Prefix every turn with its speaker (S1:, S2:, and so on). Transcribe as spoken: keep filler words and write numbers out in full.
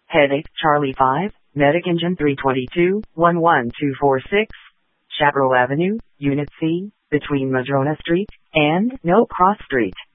S1: Headache, Charlie five, Medic Engine three twenty-two, one one two four six, Chaparral Avenue, Unit C, between Madrona Street and No Cross Street.